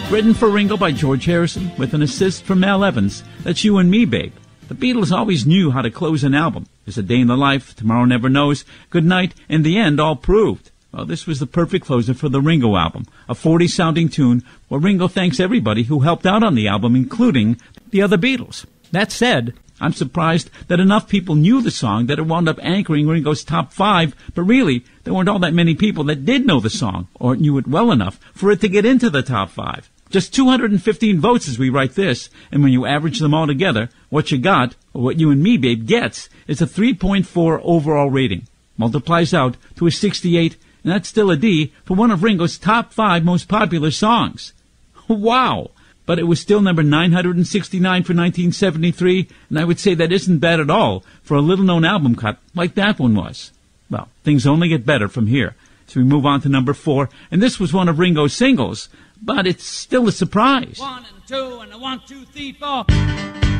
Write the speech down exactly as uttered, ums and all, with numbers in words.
Written for Ringo by George Harrison with an assist from Mal Evans. That's You and Me, Babe. The Beatles always knew how to close an album. There's A Day in the Life, Tomorrow Never Knows, Good Night, and The End all proved. Well, this was the perfect closer for the Ringo album, a forty-sounding tune where Ringo thanks everybody who helped out on the album, including the other Beatles. That said, I'm surprised that enough people knew the song that it wound up anchoring Ringo's top five, but really, there weren't all that many people that did know the song, or knew it well enough, for it to get into the top five. Just two hundred fifteen votes as we write this, and when you average them all together, what you got, or what You and Me, Babe, gets, is a three point four overall rating. Multiplies out to a sixty-eight, and that's still a D for one of Ringo's top five most popular songs. Wow! But it was still number nine hundred sixty-nine for nineteen seventy-three, and I would say that isn't bad at all for a little-known album cut like that one was. Well, things only get better from here. So we move on to number four, and this was one of Ringo's singles, but it's still a surprise. One and two and a one, two, three, four.